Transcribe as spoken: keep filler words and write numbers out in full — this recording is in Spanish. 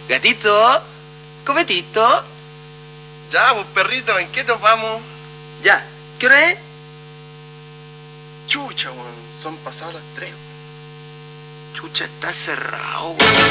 Gatito, cometito. Ya, pues perrito, ¿en qué nos vamos? Ya, ¿qué hora es? Chucha, weón, son pasadas las tres. Chucha, está cerrado, weón.